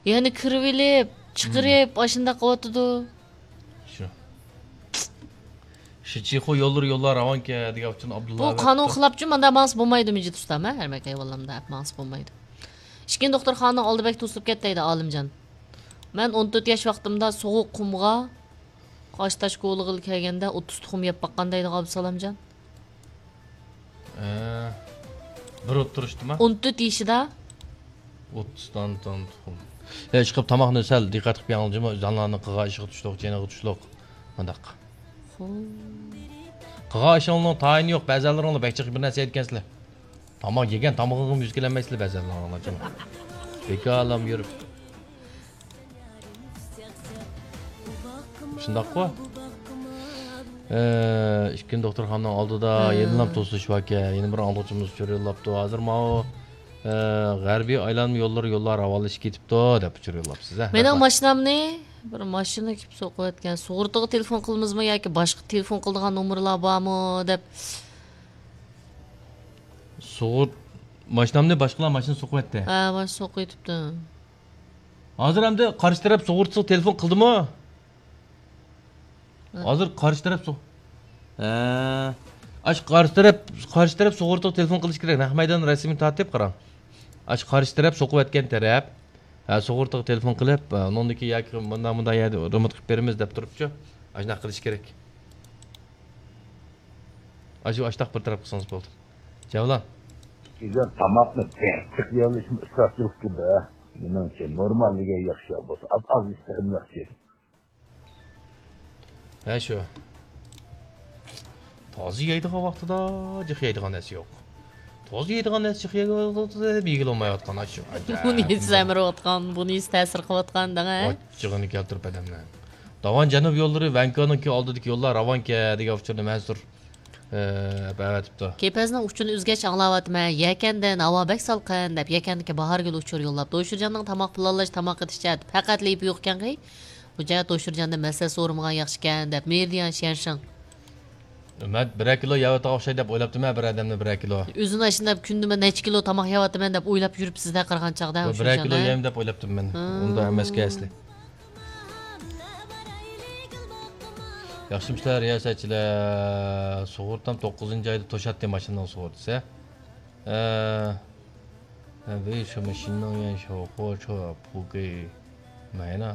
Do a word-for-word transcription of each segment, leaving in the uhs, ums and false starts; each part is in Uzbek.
Yani kirvilip, çıkırıp, aşında qavatıdı. Şu. Şu çiğho yollar yollar avan ki diye için Abdullah. Bu kanun xilapçı manda mans bulmaydı mıcı tutam ha? Her mekay vallamda hep mans bulmaydı. İşkin doktorxana aldı bek tutup ketdeydi Alimcan. Ben on dört yaş vaqtimda soğuk qumğa Qaştaş qo'lig'il kelganda o'ttiz tuxum yeb baqqandaydi Abdusalamjon. Ee, bir o'ttirishdimi? o'n to'rt yashida o'ttizdan ton tuxum. Ya chiqib tomoqni sal diqqat qilib yangiljimi, jonlarni qig'a ishig'i tushliq, jeniga tushliq. Mandaq. Qig'a ishingning tayini yo'q, ba'zanlaringlar bekchiq bir narsa aytgansizlar. Tomoq yegan tomog'ingga yuzgalanmaysizlar ba'zanlaringlar. Bekalam yurib. Shundaqmi? Ee, ikkin doktorxonaning oldida yenilam to'sish vaka, yana bir olg'uchimiz yo'llabdi. Hozir mana g'arbiy aylanma yo'llar yo'llar avvalishib ketibdi deb yo'llabsiz. Mening mashinamni bir mashina kelib so'qayotgan. Sug'urtaga telefon qilmizmi yoki boshqa telefon qiladigan nomerlar bormi deb. Sug'ur mashinamni boshqalar mashina so'qayotdi. Ha, bosh so'qaytibdi. Hozir hamda qarshi taraf sug'urtasiga telefon qildimi? Hozir qarshi taraf so'q. Ha, ash qarshi taraf qarshi taraf sug'urtaga telefon qilish kerak. Nahmaydan rasmiy tartib qarang. Ash qarshi taraf so'qayotgan taraf ha sug'urtaga telefon qilib, undan yoki bundan bundan yerda remont qilib beramiz deb turibchi. Ashna qilish kerak. Ash ashtaq bir taraf qilsangiz bo'ldi. Javlan. Güzel tamamını tertip yanlışım ıslatçılık gibi. Bunun için normalliğe yaşıyor bu. Az az isterim yaşıyor. Ha şu. Tozi yeydigan vaqtida jiq yeydigan narsa yo'q. Tozi yeydigan narsa jiq yeydigan vaqtida belgili olmayotgan shu. Buni izlamayotgan, buni ta'sir qilayotgan danga. Ochig'ini keltirib adamlar. Davan janub yo'llari Vankoniki oldidagi yo'llar Ravanka degan uchurni mansur ba'vatibdi. Kepazning uchun o'zgacha anglayapman. Yakandan havo bak salqin deb yakanniki bahorgul uchur yo'llab. Do'shurjonning tomoq planlash, tomoq etishcha faqat lep yo'qkan-ki. Bu joyda Do'shurjonda masala so'ramagan yaxshikan deb Merdian Shanshan. Men bir kilo yavata o'xshay deb o'ylabdim-a bir odamni bir kilo. O'zini ashunda kundima necha kilo tomoq yeyapman deb o'ylab yuribsiz-da qirg'an chaqda o'sha. bir kilo yem deb o'ylabdim men. Unda emasga asli. Yaxshimishlar riyosatchilar. Sug'urtam to'qqizinchi oyda to'shatdi mashinaning sug'urtasi. Ee, ve shu mashinaning yan sho'xo pugi mayna.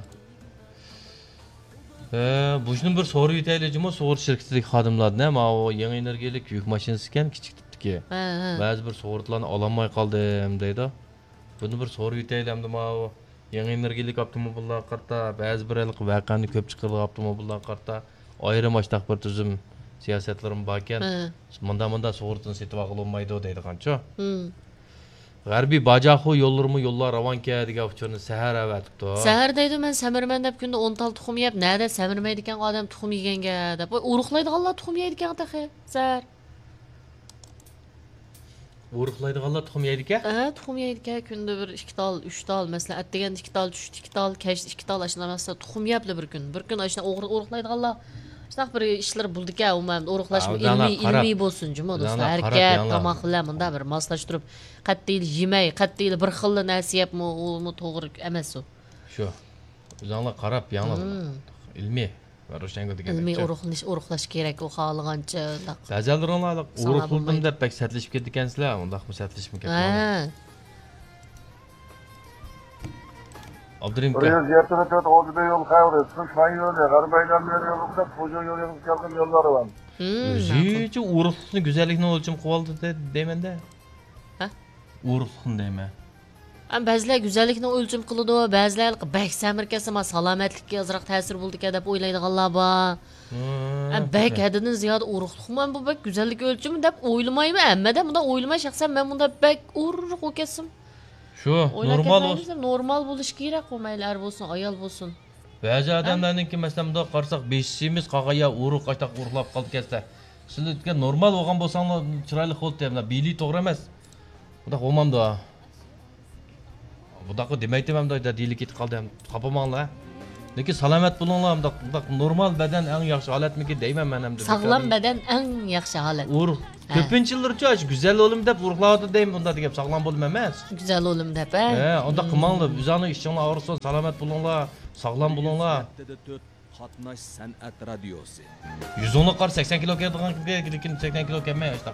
Ee, bu shuni bir so'rib yetaylikmi sug'urta shirkatidagi xodimlardan, ama o yangi energiyalik yuk mashinasi ekan, kichik tipdiki. Ba'zi bir sug'urtalarni ololmay qoldim deydi. Buni bir so'rib yetaylik ma o yangi energiyalik avtomobillar qarta, ba'zi bir voqeani ko'p chiqargan avtomobillar qarta ayrim ashtaq bir tuzum siyosatlarim bor ekan. Munda-munda sug'urtani setib ololmaydi deydigancha. G'arbiy bajaxo yo'llarmi yo'llar Ravanka degan uchurni sahar avatibdi. Sahar deydi, men samirman deb kunda o'n tal tuxum yeb, nada samirmaydi ekan odam tuxum yeganga deb. Uruqlaydiganlar tuxum yeydi ekan taxi. Sahar. Uruqlaydiganlar tuxum yeydi ekan? Ha, tuxum yeydi ekan kunda bir ikki tal, uch tal, masalan, atdegan ikki tal, tushdi ikki tal, kech ikki tal ashuna masala tuxum yebdi bir kun. Bir kun ashuna uruqlaydiganlar Şunaq bir işler bulduk ya, umum uruqlashma ilmiy ilmiy bo'lsin juma do'stlar. Harakat, tomoq bilan bunda bir moslashtirib, qattiq yemay, qattiq bir xil narsa yeyapmi, uni to'g'ri emas u. Shu. O'zinglar qarab, yangi ilmiy va ro'shanga degan. Ilmiy uruqlash, uruqlash kerak u xohlagancha. Ba'zilaringlar uruqladim deb pek satlashib ketdi ekansizlar, undaqmi satlashib ketdi. Ha. Abdurim ka. Oraya ziyaretine dört Oğuz'da yol kaybolur. Sırf hangi yol ya? Garbay'dan beri yolunda koca yol yapıp geldim yolları var. Ziyici uğurluğunu güzellikini ölçüm kovaldı de deymen de. Ha? Uğurluğunu deyme. Ama bazılar güzellikini ölçüm kılıdı, bazılar bek samirkasi ama salametlikka azroq ta'sir bo'ldi deb o'ylaydiganlar bor. Ama bek haddan ziyoda uruqliqman bu bek güzellik ölçümü deb o'ylamayman. Ammada bunda o'ylamay shaxsan men bunda bek uruq o'kasim. Şu normal olsun. Normal bo'lish kerak, qo'maylar bo'lsin, ayol bo'lsin. Ba'zi odamlarningki masalan bunda qarsak beshimiz qaqaya uruq qataq uruqlab qoldi kelsa. Sizlarga normal bo'lgan bo'lsanglar chiroyli bo'ldi deyman. Bili to'g'ri emas. Bunda olmamdi. Bunaqa demaydim ham da deylik ketib qoldi ham. Qapamanglar. Lekin salomat bo'linglar, bunda normal badan eng yaxshi holatmiki deyman men ham. Sog'lom badan eng yaxshi holat. Uruq Ko'pincha yillarcha shu go'zal o'lim deb urg'laydi deymi, unda deb sog'lom bo'lim emas. Güzel oğlum dep, He, ha. unda qilmanglar. Bizani ishinglar og'risin, salomat bo'linglar, sog'lom bo'linglar. Qatnash san'at radiosi. yuz o'n qar sakson kilo keladigan, lekin sakson kilo kelmay işte.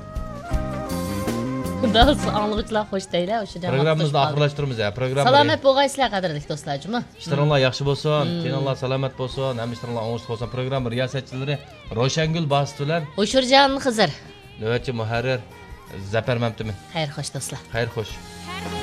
Daha anlıqçılar xoş deylər, o'sha da. Programmamizni oxirlashtiramiz ya. Program. Salomat bo'lgaysizlar, qadrli do'stlarjimi? İşlerinler yaxshi bo'lsin, kenonlar salomat bo'lsin, ham ishlerinlar o'ng'ishli bo'lsin. Program riyosatchilari Roshan Bas bilan O'shirjon Xizr. navbatchi muharrir Zafar Mamtimi. Xayr xo'sh do'stlar. Xayr xo'sh. Har